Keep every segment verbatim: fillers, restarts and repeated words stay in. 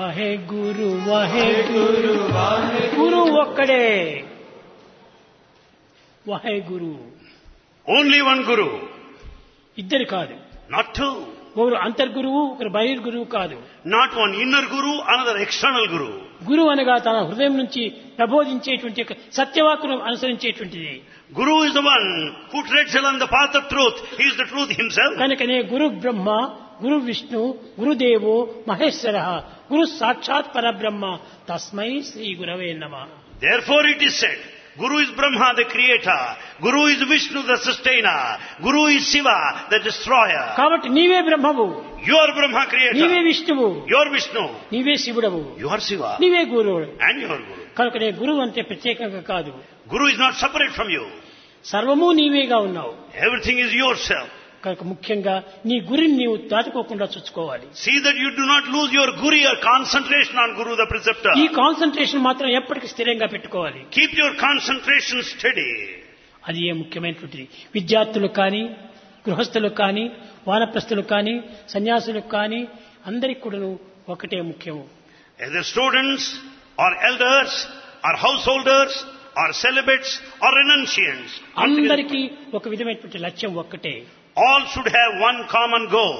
వాహే గురు వాహే గురు గురు ఒక్కడే వాహే గురు Only one Guru, ఇద్దరు కాదు not two. ఒకరు అంతర్గురువు ఒకరు బహిర్గురువు కాదు Not one inner Guru, another external Guru. గురువు అనగా తన హృదయం నుంచి ప్రబోధించేటువంటి ఒక సత్యవాక్కును అనుసరించేటువంటిది. Guru is the one who treads along the path of truth. He is the truth himself. కనుకనే గురు బ్రహ్మ గురు విష్ణు గురుదేవో మహేశ్వర గురు సాక్షాత్ పరబ్రహ్మ తస్మై శ్రీ గురవే నమః. Therefore it is said, Guru is Brahma, the creator. Guru is Vishnu, the sustainer. Guru is Shiva, the destroyer. కాబట్టి నీవే బ్రహ్మవు, You are Brahma నీవే creator. విష్ణువు, You are Vishnu. నీవే శివుడవు, You are Shiva. నీవే గురువు. And you are Guru. కనుకనే గురువు అంటే ప్రత్యేకంగా కాదు, Guru is not separate from you. సర్వము నీవేగా ఉన్నావు. Everything is yourself. కనుక ముఖ్యంగా నీ గురిని నీవు దాటుకోకుండా చూసుకోవాలి. See that you do not lose your Guru, your concentration on Guru, the preceptor. ఈ కాన్సన్ట్రేషన్ మాత్రం ఎప్పటికీ స్థిరంగా పెట్టుకోవాలి. Keep your concentration steady. అది ఏ ముఖ్యమైనటువంటిది. విద్యార్థులకు కానీ గృహస్థులకు కానీ వానప్రస్థులకు కానీ సన్యాసులకు కానీ అందరికి కూడాను ఒకటే ముఖ్యము. Either students or elders or householders or celibates or renunciants, అందరికీ ఒక విధమైనటువంటి లక్ష్యం ఒక్కటే. all should have one common goal.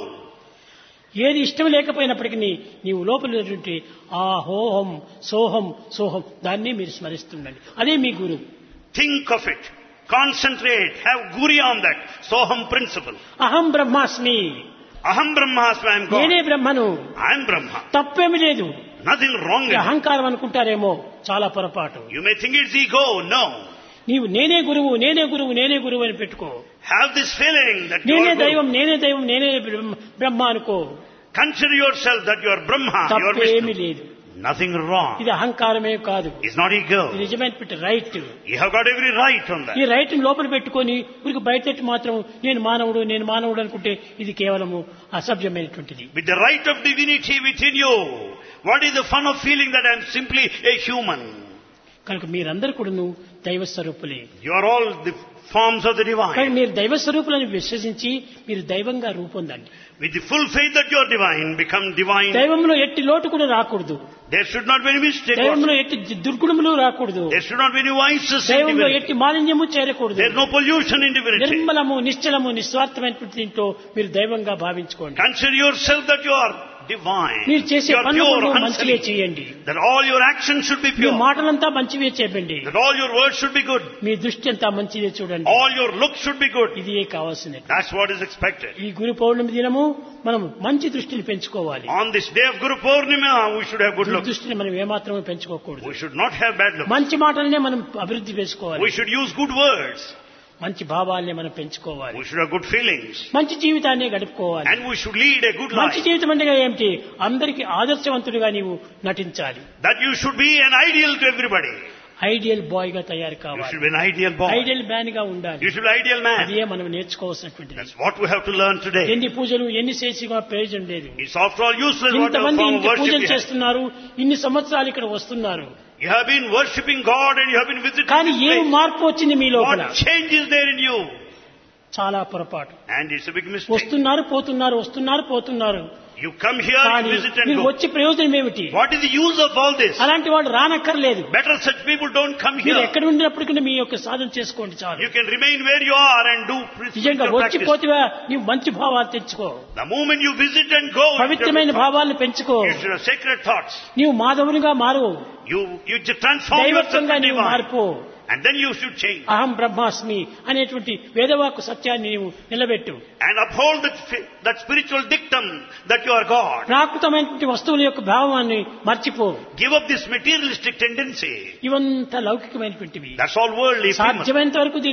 ఏది ఇష్టం లేకపోయినప్పటికీ నీవు లోపల ఆ హోహం సోహం సోహం దాన్ని మీరు స్మరిస్తుండండి. అదే మీ గురువు. Think of it. Concentrate. Have Guri on that. Soham principle. అహం బ్రహ్మాస్మి, Aham Brahmasmi, I am నేనే God. బ్రహ్మను. I am Brahma. తప్పేమి లేదు. Nothing wrong in ఇది it. అహంకారం అనుకుంటారేమో, చాలా పొరపాటు. You may think it's ego. No. నీవు నేనే గురువు నేనే గురువు నేనే గురువు అని పెట్టుకో. Have this feeling that you నేనే are Guru. దైవం నేనే దైవం నేనే బ్రహ్మ- బ్రహ్మ అనుకో. Consider yourself that you are Brahma, you are తప్పేమి Vishnu. లేదు. Nothing wrong. ఇది అహంకారమే కాదు, It's not ego. ఇది నిజమైనటువంటి right. You have got every right on that. ఈ రైట్ లోపల పెట్టుకొని ఊరికి బయట మాత్రం నేను మానవుడు నేను మానవుడు అనుకుంటే ఇది కేవలము అసభ్యమైనటువంటిది. With the right of divinity within you, what is the fun of feeling that I am simply a human? కనుక మీరందరూ కూడాను దైవ స్వరూపులే. You are all the forms of the కానీ divine. మీరు దైవ స్వరూపులను విశ్వసించి మీరు దైవంగా రూపొందండి. With the full faith that you are divine, become divine. దైవంలో ఎట్టి లోటు కూడా రాకూడదు. There should not be any mistake. దైవంలో ఎట్టి దుర్గుణములు రాకూడదు. There should not be any vices in దైవంలో divinity. ఎట్టి మాలిన్యము చేరకూడదు. There is no pollution in divinity. నిర్మలము నిశ్చలము నిస్వార్థమైనటువంటి దీంట్లో మీరు దైవంగా భావించుకోండి. Consider yourself that you are divine. మీరు చేసే You are పనులు pure, మంచివే unsullied. చేయండి. That all your actions should be me pure. మాటలంతా మంచివే చెప్పండి. That all your words should be good. మీ దృష్టి అంతా మంచిదే చూడండి. All your looks should be good. ఇది కావాల్సినది. That's what is expected. ఈ గురు పౌర్ణమి దినము మనం మంచి దృష్టిని పెంచుకోవాలి. On this day of Guru Purnima, we should have good looks. దృష్టిని మనం ఏమాత్రమే పెంచుకోకూడదు. We should not have bad looks. మంచి మాటలనే మనం అభివృద్ధి చేసుకోవాలి. We should use good words. మంచి భావాలనే మనం పెంచుకోవాలి. We should have good feelings. మంచి జీవితాన్ని గడుపుకోవాలి. And we should lead a good మంచి life. జీవితం అంటే ఏమిటి? అందరికీ ఆదర్శవంతుడిగా నీవు నటించాలి. That you should be an ideal to everybody. Ideal bye గా తయారు You కావాలి. should be an ideal boy. Ideal man గా ఉండాలి. You should be an ideal man. అదే మనం నేర్చుకోవాల్సినటువంటిది. That's what we have to learn today. ఎన్ని పూజలు ఎన్ని చేసినా ప్రయోజనం లేదు. It's after all useless what ఇంతమంది form of ఇంత worship పూజలు you have. చేస్తున్నారు, ఇన్ని సంవత్సరాలు ఇక్కడ వస్తున్నారు, You have been worshipping God and you have been visiting కానీ this ఏం place. మార్పు వచ్చింది మీ లోపల? What change is there in you? చాలా పొరపాటు. And it's a big mistake. వస్తున్నారు పోతున్నారు వస్తున్నారు పోతున్నారు, You come here, కానీ you visit and మీరు go. వచ్చే ప్రయోజనం ఏమిటి? What is the use of all this? అలాంటి వాళ్ళు రానక్కర్లేదు. Better such people don't come మీరు here. ఎక్కడ ఉండినప్పటికీ మీ యొక్క సాధన చేసుకోండి చాలు. You can remain where you are and do నిజంగా spiritual practice. వచ్చిపోతివా నీవు మంచి భావాలు తెచ్చుకో, The moment you visit and go, పవిత్రమైన భావాలను పెంచుకో, you should have sacred thoughts. నీవు మాధవునిగా మారు, You you just transform yourself దైవత్వంగా to నీవు divine. మార్పు. And then you should change. అహం బ్రహ్మాస్మి అనేటువంటి వేదవాక్కు సత్యాన్ని నీవు నిలబెట్టు. And uphold that, fi- that spiritual dictum that you are God. ప్రాకృతమైనటువంటి వస్తువుల యొక్క భావాన్ని మర్చిపో. Give up this materialistic tendency. ఇవంతా లౌకికమైనటువంటివి. That's all worldly. ephemeral. సాధ్యమైనంత వరకు